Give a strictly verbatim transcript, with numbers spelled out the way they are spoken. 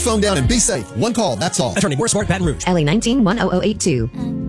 Phone down and be safe. One call, that's all. Attorney Moore Smart, Baton Rouge. L A nineteen one oh oh eight two.